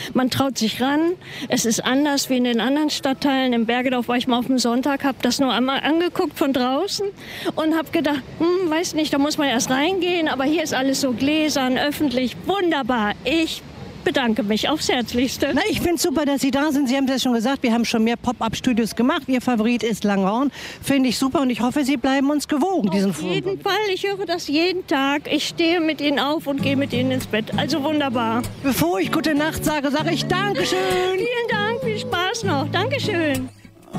Man traut sich ran. Es ist anders wie in den anderen Stadtteilen. In Bergedorf war ich mal auf dem Sonntag, habe das nur einmal angeguckt von draußen und habe gedacht, weiß nicht, da muss man erst reingehen. Aber hier ist alles so gläsern, öffentlich, wunderbar. Ich bedanke mich aufs Herzlichste. Na, ich finde es super, dass Sie da sind. Sie haben es ja schon gesagt, wir haben schon mehr Pop-Up-Studios gemacht. Ihr Favorit ist Langhorn. Finde ich super und ich hoffe, Sie bleiben uns gewogen. Auf jeden Fall. Ich höre das jeden Tag. Ich stehe mit Ihnen auf und gehe mit Ihnen ins Bett. Also wunderbar. Bevor ich gute Nacht sage, sage ich Dankeschön. Vielen Dank. Viel Spaß noch. Dankeschön.